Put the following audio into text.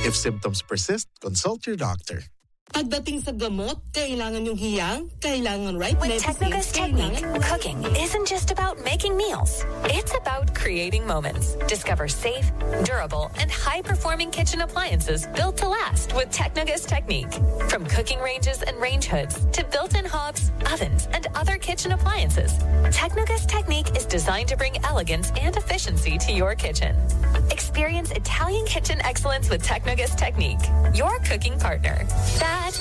If symptoms persist, consult your doctor. Pagdating sa gamot, kailangan yung hiyang, kailangan right With medicine. Technogus Technique, cooking isn't just about making meals. It's about creating moments. Discover safe, durable, and high-performing kitchen appliances built to last with Technogus Technique. From cooking ranges and range hoods to built-in hobs, ovens, and other kitchen appliances, Technogus Technique is designed to bring elegance and efficiency to your kitchen. Experience Italian kitchen excellence with Technogus Technique, your cooking partner. That